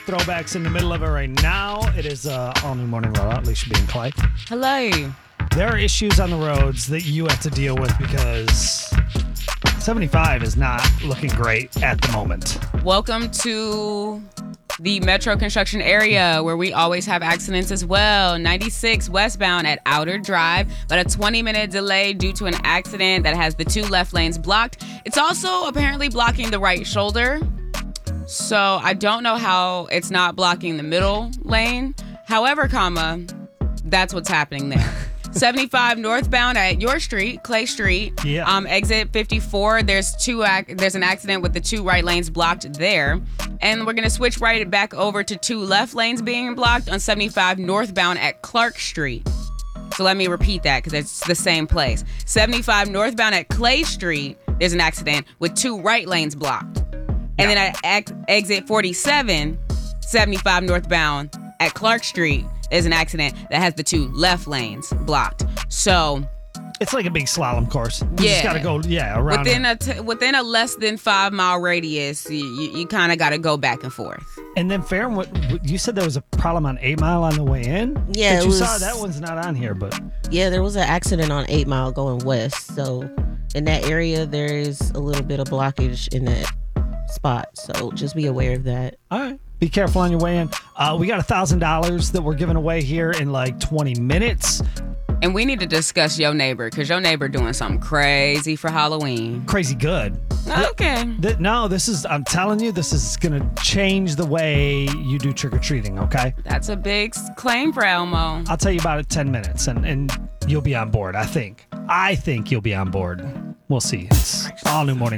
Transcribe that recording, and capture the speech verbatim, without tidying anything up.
throwbacks in the middle of it right now. It is uh, all new morning rollout. Alicia B and Clay. Hello. There are issues on the roads that you have to deal with because seventy-five is not looking great at the moment. Welcome to the Metro construction area where we always have accidents as well. ninety-six westbound at Outer Drive, but a twenty minute delay due to an accident that has the two left lanes blocked. It's also apparently blocking the right shoulder. So I don't know how it's not blocking the middle lane. However, comma, that's what's happening there. seventy-five northbound at Your Street, Clay Street. Yeah. Um, exit fifty-four. There's two. Ac- there's an accident with the two right lanes blocked there, and we're gonna switch right back over to two left lanes being blocked on seventy-five northbound at Clark Street. So let me repeat that because it's the same place. seventy-five northbound at Clay Street. There's an accident with two right lanes blocked, and Yeah. then at ex- exit forty-seven, seventy-five northbound at Clark Street. There's an accident that has the two left lanes blocked. So It's like a big slalom course. You Yeah. just got to go, yeah, around. within it. a t- within a less than five mile radius, you, you, you kind of got to go back and forth. And then, Farron, what, what you said there was a problem on eight Mile on the way in? Yeah, That it you was- saw? That one's not on here, but Yeah, there was an accident on eight Mile going west. So in that area, there is a little bit of blockage in that spot. So just be aware of that. all right. Be careful on your way in. Uh, we got one thousand dollars that we're giving away here in like twenty minutes. And we need to discuss your neighbor because your neighbor doing something crazy for Halloween. Crazy good. Okay. Th- no, this is, I'm telling you, this is going to change the way you do trick-or-treating, okay? That's a big s- claim for Elmo. I'll tell you about it in ten minutes, and, and you'll be on board, I think. I think you'll be on board. We'll see. It's all new morning.